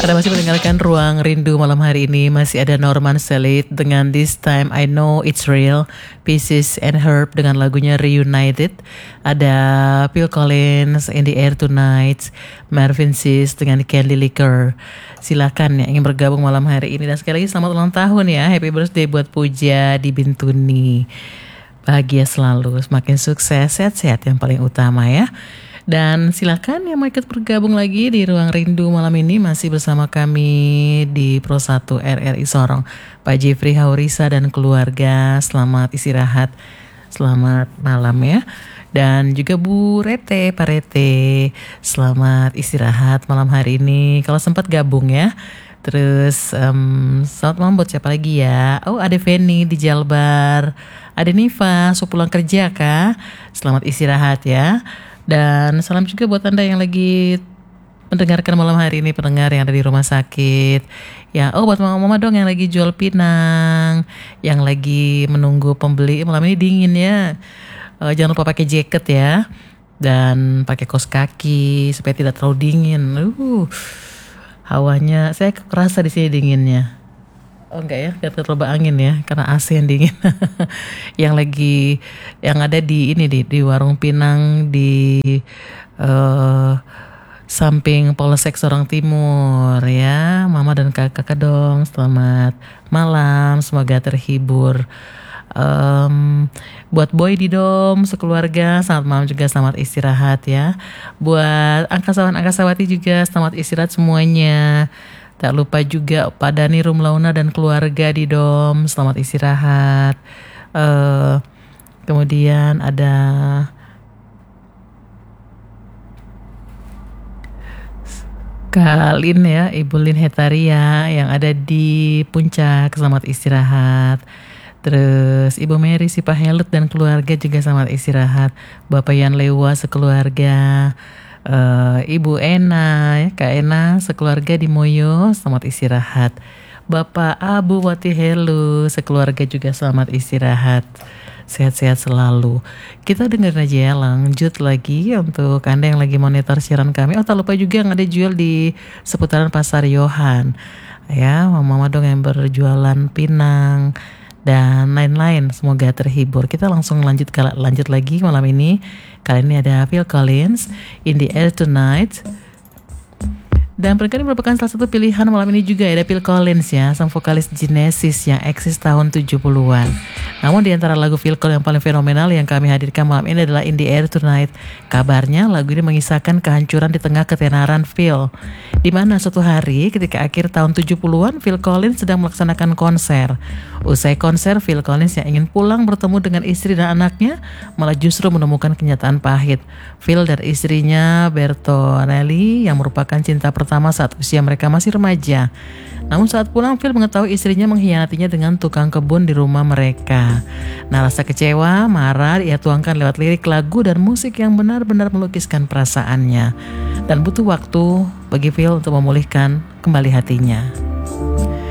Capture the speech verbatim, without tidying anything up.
Anda masih mendengarkan Ruang Rindu malam hari ini. Masih ada Norman Selit dengan This Time I Know It's Real, Pieces and Herb dengan lagunya Reunited. Ada Phil Collins, In the Air Tonight, Marvin Sis dengan Candy Liquor. Silakan yang ingin bergabung malam hari ini. Dan sekali lagi selamat ulang tahun ya. Happy birthday buat Puja di Bintuni. Bahagia selalu, semakin sukses, sehat-sehat yang paling utama ya. Dan silakan yang mau ikut bergabung lagi di Ruang Rindu malam ini masih bersama kami di Pro satu R R I Sorong. Pak Jeffrey Haurisa dan keluarga, selamat istirahat, selamat malam ya. Dan juga Bu Rete, Pak Rete, selamat istirahat malam hari ini. Kalau sempat gabung ya. Terus um, selamat malam buat siapa lagi ya? Oh, ada Feni di Jalbar, ada Niva, so pulang kerja kah? Selamat istirahat ya. Dan salam juga buat Anda yang lagi mendengarkan malam hari ini, pendengar yang ada di rumah sakit. Ya, oh buat mama-mama dong yang lagi jual pinang, yang lagi menunggu pembeli. Malam ini dingin ya. Uh, jangan lupa pakai jaket ya. Dan pakai kaos kaki supaya tidak terlalu dingin. Uh, hawanya saya kerasa di sini dinginnya. Oh enggak ya, gak terlalu angin ya, karena A C yang dingin. Yang lagi, yang ada di ini di, di warung pinang di uh, samping Polsek Sorong Timur ya. Mama dan kakak dong, selamat malam, semoga terhibur. Um, buat Boy di Dom sekeluarga, selamat malam juga, selamat istirahat ya. Buat angkasawan-angkasawati juga, selamat istirahat semuanya. Tak lupa juga Pak Dani Rumlauna dan keluarga di Dom, selamat istirahat. Uh, kemudian ada Kak Lin ya, Ibu Lin Hetaria yang ada di Puncak, selamat istirahat. Terus Ibu Mary Sipahelut dan keluarga juga selamat istirahat. Bapak Yan Lewa sekeluarga. Uh, Ibu Ena, ya, Kak Ena sekeluarga di Moyo, selamat istirahat. Bapak Abu Wati Helu sekeluarga juga selamat istirahat. Sehat-sehat selalu. Kita dengerin aja ya, lanjut lagi untuk Anda yang lagi monitor siaran kami. Oh, tak lupa juga yang ada jual di seputaran Pasar Yohan. Ya, mama-mama dong yang berjualan pinang dan lain-lain, semoga terhibur. Kita langsung lanjut lanjut lagi malam ini. Kali ini ada Phil Collins, In the Air Tonight. Dan perkara ini merupakan salah satu pilihan malam ini juga ada Phil Collins ya, sang vokalis Genesis yang eksis tahun tujuh puluhan. Namun di antara lagu Phil Collins yang paling fenomenal yang kami hadirkan malam ini adalah In the Air Tonight. Kabarnya lagu ini mengisahkan kehancuran di tengah ketenaran Phil, di mana suatu hari ketika akhir tahun tujuh puluhan Phil Collins sedang melaksanakan konser. Usai konser, Phil Collins yang ingin pulang bertemu dengan istri dan anaknya malah justru menemukan kenyataan pahit. Phil dan istrinya Bertonelli yang merupakan cinta pertama saat usia mereka masih remaja. Namun saat pulang, Phil mengetahui istrinya mengkhianatinya dengan tukang kebun di rumah mereka. Nah, rasa kecewa, marah ia tuangkan lewat lirik lagu dan musik yang benar-benar melukiskan perasaannya. Dan butuh waktu bagi Phil untuk memulihkan kembali hatinya.